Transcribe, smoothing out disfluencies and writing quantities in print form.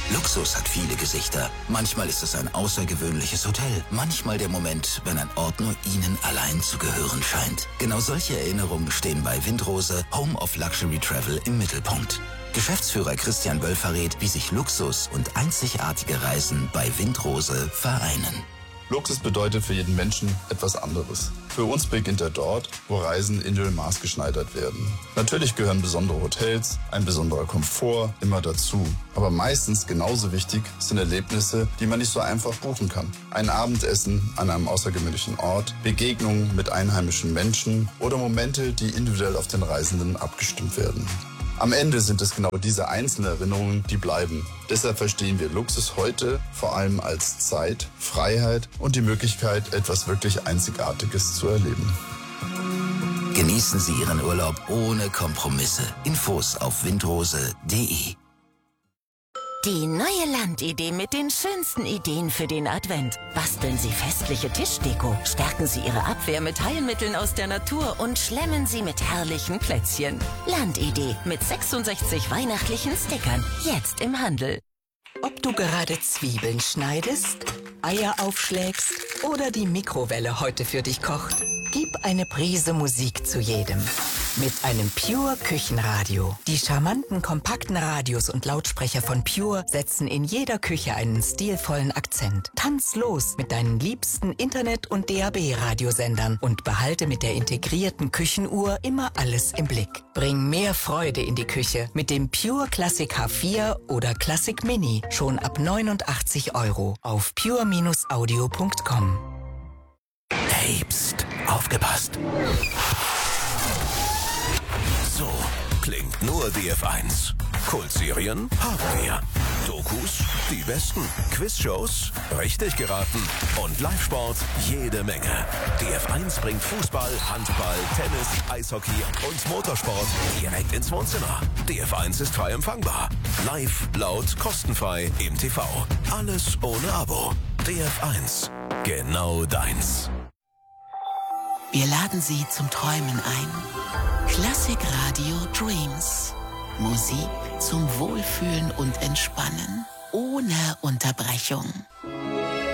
Luxus hat viele Gesichter. Manchmal ist es ein außergewöhnliches Hotel. Manchmal der Moment, wenn ein Ort nur Ihnen allein zu gehören scheint. Genau solche Erinnerungen stehen bei Windrose Home of Luxury Travel im Mittelpunkt. Geschäftsführer Christian Böll verrät, wie sich Luxus und einzigartige Reisen bei Windrose vereinen. Luxus bedeutet für jeden Menschen etwas anderes. Für uns beginnt er dort, wo Reisen individuell maßgeschneidert werden. Natürlich gehören besondere Hotels, ein besonderer Komfort immer dazu. Aber meistens genauso wichtig sind Erlebnisse, die man nicht so einfach buchen kann. Ein Abendessen an einem außergewöhnlichen Ort, Begegnungen mit einheimischen Menschen oder Momente, die individuell auf den Reisenden abgestimmt werden. Am Ende sind es genau diese einzelnen Erinnerungen, die bleiben. Deshalb verstehen wir Luxus heute vor allem als Zeit, Freiheit und die Möglichkeit, etwas wirklich Einzigartiges zu erleben. Genießen Sie Ihren Urlaub ohne Kompromisse. Infos auf windrose.de. Die neue Landidee mit den schönsten Ideen für den Advent. Basteln Sie festliche Tischdeko, stärken Sie Ihre Abwehr mit Heilmitteln aus der Natur und schlemmen Sie mit herrlichen Plätzchen. Landidee mit 66 weihnachtlichen Stickern. Jetzt im Handel. Ob du gerade Zwiebeln schneidest, Eier aufschlägst oder die Mikrowelle heute für dich kocht, gib eine Prise Musik zu jedem. Mit einem Pure Küchenradio. Die charmanten, kompakten Radios und Lautsprecher von Pure setzen in jeder Küche einen stilvollen Akzent. Tanz los mit deinen liebsten Internet- und DAB-Radiosendern und behalte mit der integrierten Küchenuhr immer alles im Blick. Bring mehr Freude in die Küche mit dem Pure Classic H4 oder Classic Mini. Schon ab 89 € auf pure-audio.com. Hey, pst, aufgepasst. So klingt nur DF1. Kultserien haben wir. Dokus, die besten. Quizshows, richtig geraten. Und Live-Sport, jede Menge. DF1 bringt Fußball, Handball, Tennis, Eishockey und Motorsport direkt ins Wohnzimmer. DF1 ist frei empfangbar. Live, laut, kostenfrei im TV. Alles ohne Abo. DF1. Genau deins. Wir laden Sie zum Träumen ein. Klassik Radio Dreams. Musik zum Wohlfühlen und Entspannen ohne Unterbrechung.